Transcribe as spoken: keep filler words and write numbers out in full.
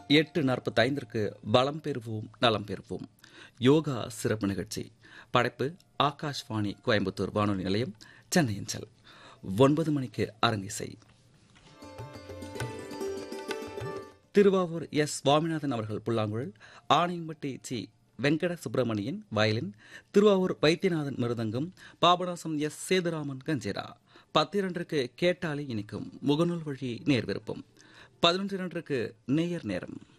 எட்டு நாற்பத்தி ஐந்திற்கு பலம் பெறுவோம் நலம் பெறுவோம் யோகா சிறப்பு நிகழ்ச்சி. படைப்பு ஆகாஷ்வாணி கோயம்புத்தூர் வானொலி நிலையம், சென்னை அஞ்சல். ஒன்பது மணிக்கு அரங்கிசை. திருவாவூர் எஸ் சுவாமிநாதன் அவர்கள் புல்லாங்குழல், ஆணையம்பட்டி சி வெங்கட சுப்பிரமணியன் வயலின், திருவாவூர் வைத்தியநாதன் மிருதங்கம், பாபநாசம் எஸ் சேதுராமன் கஞ்சேரா. பத்து இரண்டுக்கு கேட்டாலே இனிக்கும் முகநூல் வழி நேர் விருப்பம். பதினொன்று இரண்டுக்கு நேயர் நேரம்.